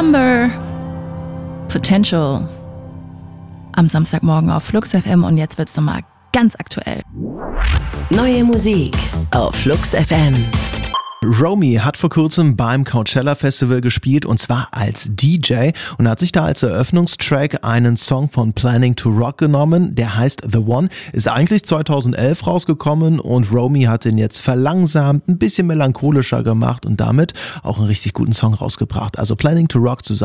Slumber Potential am Samstagmorgen auf Flux FM und jetzt wird's nochmal ganz aktuell. Neue Musik auf Flux FM. Romy hat vor kurzem beim Coachella Festival gespielt und zwar als DJ und hat sich da als Eröffnungstrack einen Song von Planning to Rock genommen, der heißt The One, ist eigentlich 2011 rausgekommen und Romy hat den jetzt verlangsamt, ein bisschen melancholischer gemacht und damit auch einen richtig guten Song rausgebracht. Also Planning to Rock zusammen